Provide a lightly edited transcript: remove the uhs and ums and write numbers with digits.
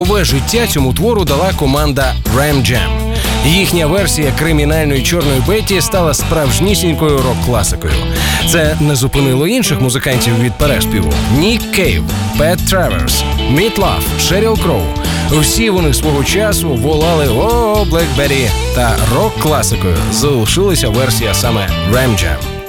Нове життя цьому твору дала команда Ram Jam. Їхня версія кримінальної чорної Бетті стала справжнісінькою рок-класикою. Це не зупинило інших музикантів від переспіву. Нік Кейв, Пет Траверс, Міт Лав, Шеріл Кроу. Всі вони свого часу волали «О, Блек Бетті», та рок-класикою залишилася версія саме Ram Jam.